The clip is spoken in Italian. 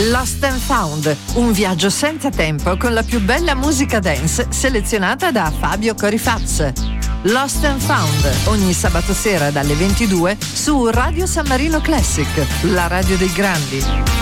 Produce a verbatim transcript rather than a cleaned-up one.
Lost and Found, un viaggio senza tempo con la più bella musica dance selezionata da Fabio Corifaz. Lost and Found, ogni sabato sera dalle ventidue su Radio San Marino Classic, la radio dei grandi.